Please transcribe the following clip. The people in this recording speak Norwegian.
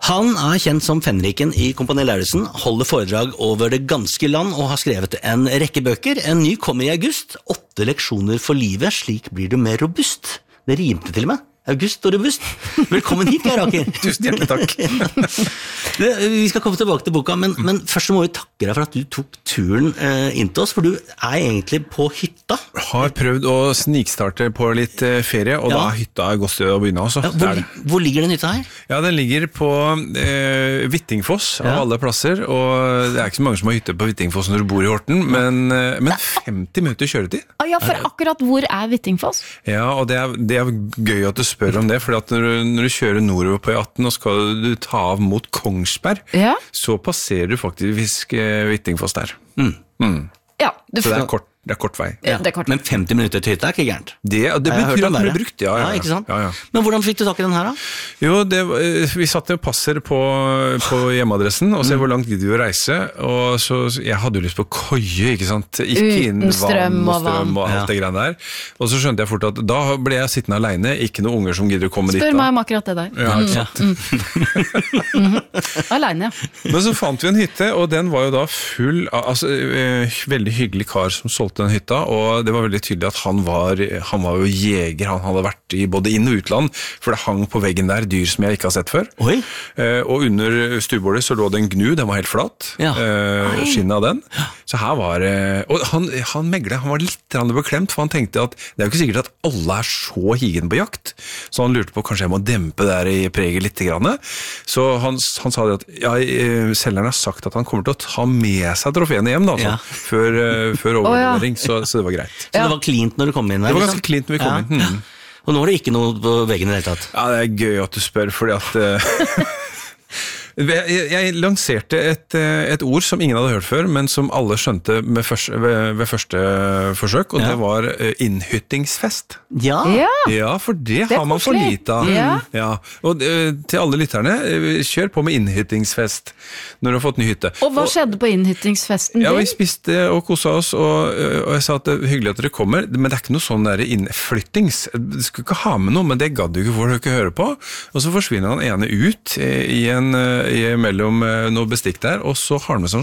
Han kjent som Fenriken i Kompani Lauritzen, holder foredrag over det ganske land og har skrevet en rekke bøker. En ny kommer i august, 8 leksjoner for livet, slik blir du mer robust. Det rimte til og med. August og robust. Velkommen hit, Rakel. Tusen hjertelig takk. Vi skal komme tilbake til boka, men først må vi takke deg for at du tok turen inn til oss, for du egentlig på hytta. Har prøvd å snikstarte på litt ferie, og da hytta godt sted å begynne også. Hvor ligger den hytta her? Ja, den ligger på Hvittingfoss av alle plasser, og det ikke så mange som har hytte på Hvittingfoss når du bor i Horten, men 50 minutter kjøretid. Ja, for akkurat hvor Hvittingfoss? Ja, og det gøy at du spør om det, for at når du kjører nordover på E18 og skal du ta av mot Kongsberg, så passerer du faktisk Hvittingfoss der. Ja, så det kort vei. Ja. Det kort. Men 50 minutter til hytta ikke gærent. Det betyr at den ble brukt, ja. Ikke sant? Ja. Men hvordan fikk du tak i den her da? Jo, vi satt og passer på hjemmeadressen, og se hvor langt gidder vi å reise, og så jeg hadde jo lyst på køye, ikke sant? Ikke inn strøm og alt det greiene der. Og så skjønte jeg fort at da ble jeg sittende alene, ikke noen unger som gidder å komme dit. Spør meg om akkurat det der. Ja, ikke sant? Alene, ja. Men så fant vi en hytte, og den var jo da full av, veldig hyggelig kar som solgte den hytta, og det var veldig tydelig at han var jo jeger, han hadde vært i både inn- og utland, for det hang på veggen der dyr som jeg ikke har sett før. Oi. Og under stuebordet så lå det en gnu, den var helt flat, skinnet av den. Så her var og han meglet, han var litt beklemt, for han tenkte at det jo ikke sikkert at alle så higen på jakt, så han lurte på kanskje jeg må dempe der i preget litt grann. Så han sa det at selgeren har sagt at han kommer til å ta med seg troféene hjem da, før overlevering. Så det var greit. Så det var cleant når du kom inn der? Det var ganske cleant når vi kom inn. Og nå er det ikke noe på veggen i det hele tatt? Ja, det gøy at du spør, fordi at jeg lanserte et ord som ingen hadde hørt før, men som alle skjønte ved første forsøk, og det var innhyttingsfest. Ja, for det har man for lite av. Ja. Og til alle lytterne, kjør på med innhyttingsfest når du har fått ny hytte. Og hva skjedde på innhyttingsfesten din? Ja, vi spiste og koset oss, og jeg sa at det er hyggelig at dere kommer, men det er ikke noe sånn der innflyttings. Du skulle ikke ha med noe, men det gadd du ikke for å ikke høre på. Og så forsvinner han ene ut mellom noe bestikk der, og så har han med sånn